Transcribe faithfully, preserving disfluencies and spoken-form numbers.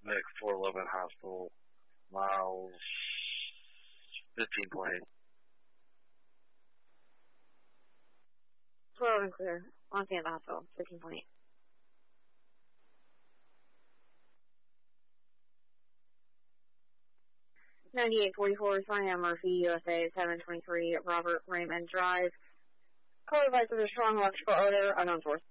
Nick, four eleven Hospital, miles fifteen point eight. four eleven clear. On stand by hospital, fifteen point eight. ninety-eight forty-four, responding on Murphy, U S A, seven twenty-three, Robert Raymond Drive. Call advice of a strong electrical odor, unknown source.